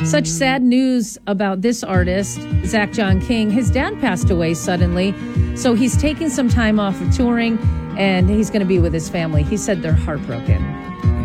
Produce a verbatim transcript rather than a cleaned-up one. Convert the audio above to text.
Such sad news about this artist, Zach John King. His dad passed away suddenly, so he's taking some time off of touring, and he's going to be with his family. He said they're heartbroken.